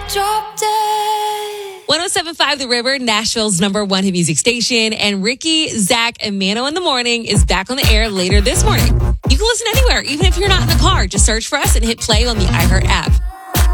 dropped it. 107.5 The River, Nashville's #1 hit music station. And Ricky, Zach, and Mano in the Morning is back on the air later this morning. You can listen anywhere, even if you're not in the car. Just search for us and hit play on the iHeart app.